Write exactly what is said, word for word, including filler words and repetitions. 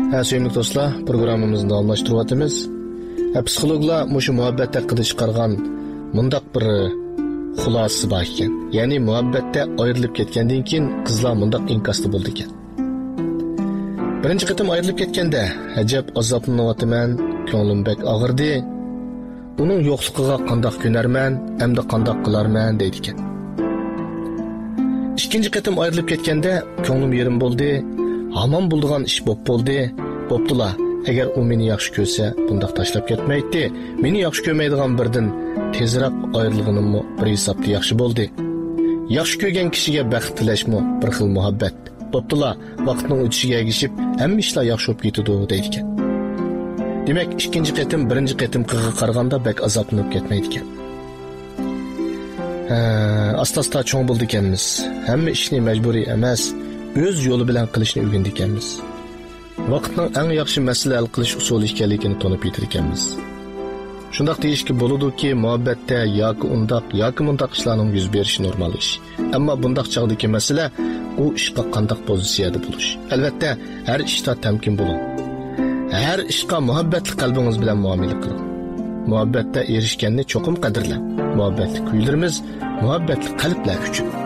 Ha, sevimli do'stlar, programmamizni davomlashtiryapmiz. Ha, psixologlar mushu muhabbatda qilish chiqargan mundaq bir xulosasi bor ekan. Ya'ni muhabbatda ayrilib ketgandan keyin qizlar mundaq inkosda bo'ldi ekan. Birinchi qitim ayrilib ketganda, ajab azoblanyapman, ko'nglim bek og'irdi. Uning yo'qligiga qandoq ko'narman, hamda qandoq qilarman deydi ekan. Ikkinchi qitim ayrilib ketganda, ko'nglim yerim bo'ldi. Hamon bo'ldigan ish bo'p bo'ldi. Bo'ptila, agar u meni yaxshi ko'rsa, bundaq tashlab ketmaydi. Meni yaxshi ko'rmaydigan birdan tezroq ayrilganimmi bir hisobda yaxshi bo'ldi. Yaxshi ko'rgan kishiga baxt tilashmi bir xil muhabbat. Bo'ptila, vaqtning o'tishiga ergishib, hamma ishlar yaxshi bo'lib ketadi deydi ekan. Demak, ikkinchi qitim birinchi qitimga qaraganda bak azoblanib ketmaydi ekan. Ha, asta-asta cho'ng bo'ldi ekanmiz. Hamma ishni majburiy emas, o'z yo'li bilan qilishni o'rgandik ekanmiz. Vaqtning eng yaxshi masala hal qilish usuli ekanligini tonib yetir ekanmiz. Shundaq deyishki bo'ladiki, muhabbatda yoki undaq yoki mundaq ishlarning yuz berishi normal ish. Ammo bundaq chog'dagi masala u ishga qanday pozitsiyada bo'lish. Albatta, har ishda tamkin bo'ling. Har ishga muhabbatli qalbingiz bilan muomala qiling. Muhabbatda erishganni cho'qim qadrlang. Muhabbatli kuylarimiz muhabbatli qalblar uchun.